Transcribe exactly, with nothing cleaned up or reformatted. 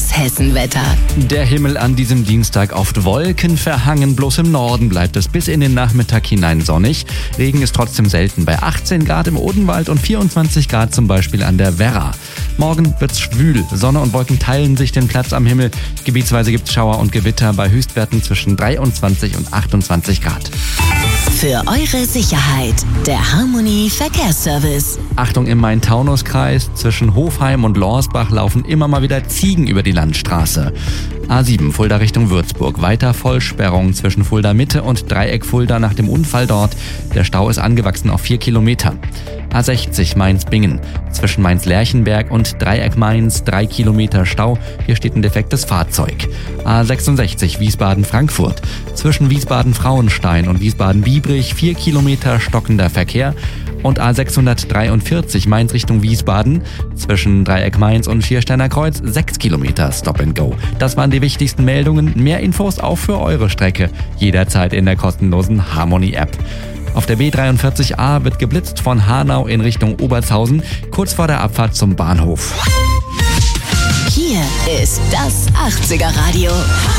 Das Hessenwetter. Der Himmel an diesem Dienstag oft wolkenverhangen, bloß im Norden bleibt es bis in den Nachmittag hinein sonnig. Regen ist trotzdem selten, bei achtzehn Grad im Odenwald und vierundzwanzig Grad zum Beispiel an der Werra. Morgen wird's schwül, Sonne und Wolken teilen sich den Platz am Himmel. Gebietsweise gibt's Schauer und Gewitter bei Höchstwerten zwischen dreiundzwanzig und achtundzwanzig Grad. Für eure Sicherheit, der Harmony Verkehrsservice. Achtung, im Main-Taunus-Kreis zwischen Hofheim und Lorsbach laufen immer mal wieder Ziegen über die Landstraße. A sieben Fulda Richtung Würzburg, weiter Vollsperrung zwischen Fulda Mitte und Dreieck Fulda nach dem Unfall dort. Der Stau ist angewachsen auf vier Kilometer. A sechzig Mainz-Bingen, zwischen Mainz-Lerchenberg und Dreieck Mainz drei Kilometer Stau, hier steht ein defektes Fahrzeug. A sechsundsechzig Wiesbaden-Frankfurt, zwischen Wiesbaden-Frauenstein und Wiesbaden-Biebrich vier Kilometer stockender Verkehr. Und A sechshundertdreiundvierzig Mainz Richtung Wiesbaden, zwischen Dreieck Mainz und Schiersteiner Kreuz sechs Kilometer Stop and Go. Das waren die wichtigsten Meldungen. Mehr Infos auch für eure Strecke, jederzeit in der kostenlosen Harmony App. Auf der B dreiundvierzig A wird geblitzt von Hanau in Richtung Obertshausen, kurz vor der Abfahrt zum Bahnhof. Hier ist das achtziger Radio.